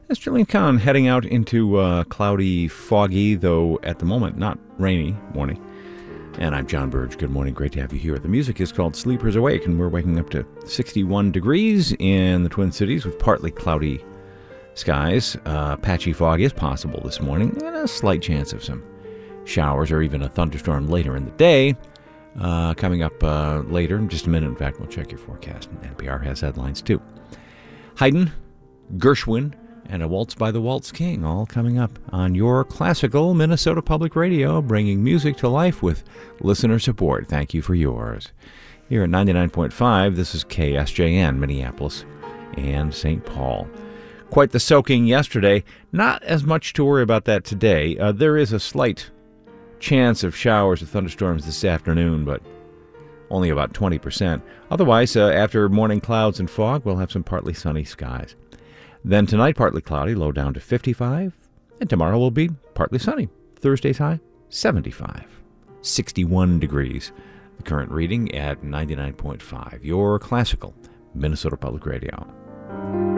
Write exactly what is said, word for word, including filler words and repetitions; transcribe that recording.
That's Julian Kahn heading out into uh, cloudy, foggy, though at the moment not rainy morning. And I'm John Burge. Good morning. Great to have you here. The music is called Sleepers Awake, and we're waking up to sixty-one degrees in the Twin Cities with partly cloudy skies. Uh, patchy fog is possible this morning, and a slight chance of some showers or even a thunderstorm later in the day. Uh, coming up uh, later, in just a minute, in fact, we'll check your forecast. And N P R has headlines, too. Haydn, Gershwin, and a Waltz by the Waltz King, all coming up on your classical Minnesota Public Radio, bringing music to life with listener support. Thank you for yours. Here at ninety-nine point five, this is K S J N, Minneapolis and Saint Paul. Quite the soaking yesterday. Not as much to worry about that today. Uh, there is a slight chance of showers or thunderstorms this afternoon, but only about twenty percent. Otherwise, uh, after morning clouds and fog, we'll have some partly sunny skies. Then tonight, partly cloudy, low down to fifty-five. And tomorrow will be partly sunny. Thursday's high, seventy-five. sixty-one degrees. The current reading at ninety-nine point five. Your classical Minnesota Public Radio.